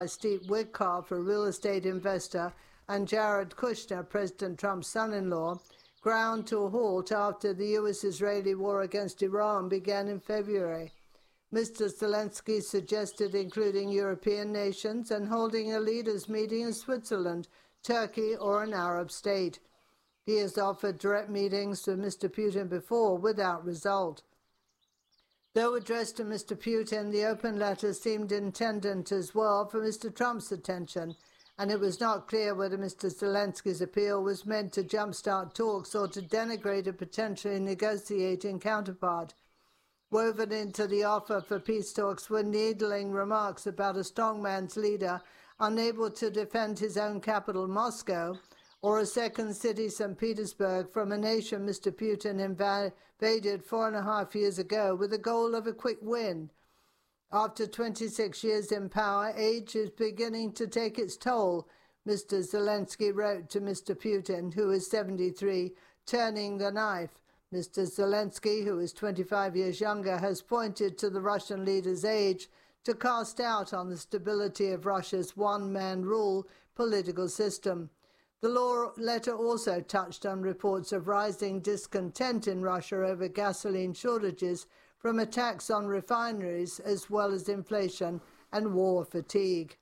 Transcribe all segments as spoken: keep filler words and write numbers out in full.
Steve Witkoff, a real estate investor, and Jared Kushner, President Trump's son-in-law, ground to a halt after the U S-Israeli war against Iran began in February. Mister Zelensky suggested including European nations and holding a leaders' meeting in Switzerland, Turkey, or an Arab state. He has offered direct meetings with Mister Putin before, without result. Though addressed to Mister Putin, the open letter seemed intended as well for Mister Trump's attention, and it was not clear whether Mister Zelensky's appeal was meant to jumpstart talks or to denigrate a potentially negotiating counterpart. Woven into the offer for peace talks were needling remarks about a strongman's leader unable to defend his own capital, Moscow, or a second city, Saint Petersburg, from a nation Mister Putin invaded four and a half years ago with the goal of a quick win. After twenty-six years in power, age is beginning to take its toll, Mister Zelensky wrote to Mister Putin, who is seventy-three, turning the knife. Mister Zelensky, who is twenty-five years younger, has pointed to the Russian leader's age to cast doubt on the stability of Russia's one-man rule political system. The law letter also touched on reports of rising discontent in Russia over gasoline shortages from attacks on refineries, as well as inflation and war fatigue.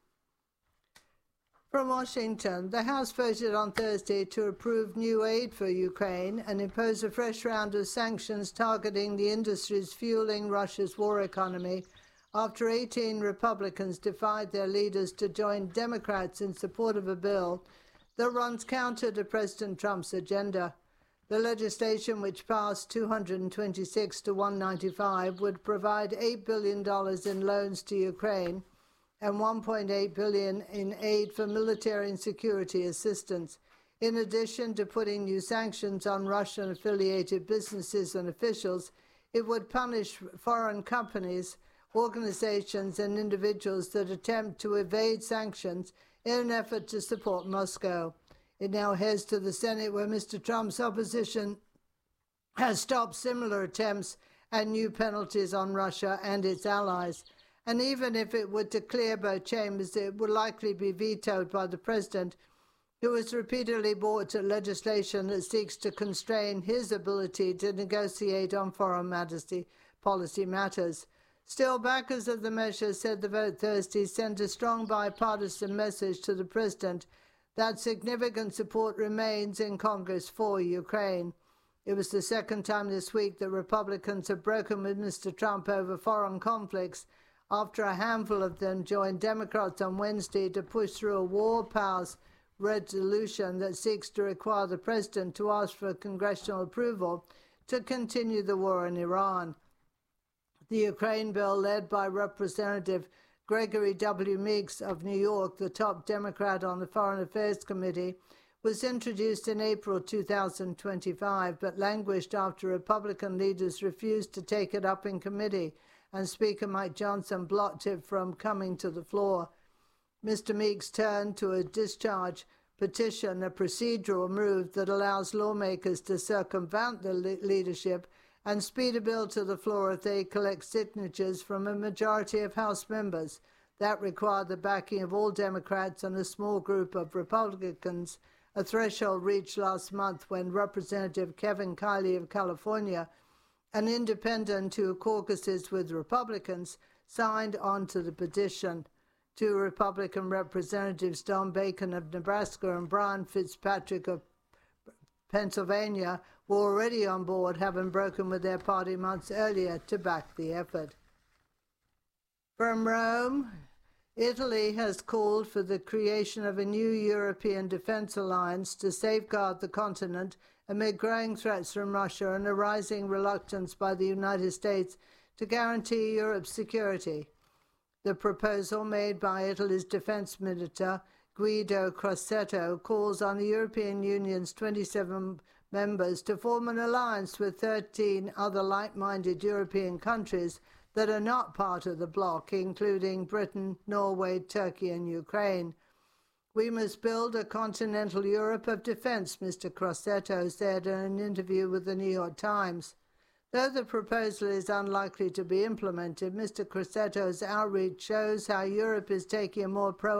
From Washington, the House voted on Thursday to approve new aid for Ukraine and impose a fresh round of sanctions targeting the industries fueling Russia's war economy after eighteen Republicans defied their leaders to join Democrats in support of a bill that runs counter to President Trump's agenda. The legislation, which passed two hundred twenty-six to one ninety-five, would provide eight billion dollars in loans to Ukraine and one point eight billion dollars in aid for military and security assistance. In addition to putting new sanctions on Russian-affiliated businesses and officials, it would punish foreign companies, organizations, and individuals that attempt to evade sanctions in an effort to support Moscow. It now heads to the Senate, where Mister Trump's opposition has stopped similar attempts at new penalties on Russia and its allies. And even if it were to clear both chambers, it would likely be vetoed by the president, who has repeatedly brought legislation that seeks to constrain his ability to negotiate on foreign policy matters. Still, backers of the measure said the vote Thursday sent a strong bipartisan message to the president that significant support remains in Congress for Ukraine. It was the second time this week that Republicans have broken with Mister Trump over foreign conflicts after a handful of them joined Democrats on Wednesday to push through a war powers resolution that seeks to require the president to ask for congressional approval to continue the war in Iran. The Ukraine bill, led by Representative Gregory W. Meeks of New York, the top Democrat on the Foreign Affairs Committee, was introduced in April two thousand twenty-five, but languished after Republican leaders refused to take it up in committee, and Speaker Mike Johnson blocked it from coming to the floor. Mister Meeks turned to a discharge petition, a procedural move that allows lawmakers to circumvent the le- leadership and speed a bill to the floor if they collect signatures from a majority of House members. That required the backing of all Democrats and a small group of Republicans, a threshold reached last month when Representative Kevin Kiley of California, an independent who caucuses with Republicans, signed on to the petition. Two Republican representatives, Don Bacon of Nebraska and Brian Fitzpatrick of Pennsylvania, were already on board, having broken with their party months earlier to back the effort. From Rome, Italy has called for the creation of a new European defense alliance to safeguard the continent amid growing threats from Russia and a rising reluctance by the United States to guarantee Europe's security. The proposal, made by Italy's defense minister, Guido Crosetto, calls on the European Union's twenty-seven members to form an alliance with thirteen other like-minded European countries that are not part of the bloc, including Britain, Norway, Turkey, and Ukraine. We must build a continental Europe of defense, Mister Crosetto said in an interview with the New York Times. Though the proposal is unlikely to be implemented, Mister Crosetto's outreach shows how Europe is taking a more proactive